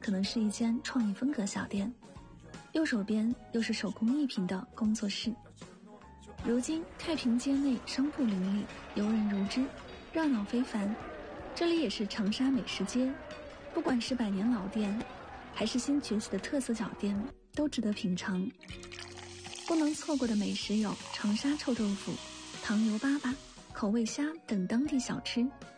可能是一间创意风格小店，右手边又是手工艺品的工作室。如今太平街内商铺林立，游人如织，热闹非凡。这里也是长沙美食街，不管是百年老店还是新崛起的特色小店，都值得品尝。不能错过的美食有长沙臭豆腐、糖油粑粑、口味虾等当地小吃，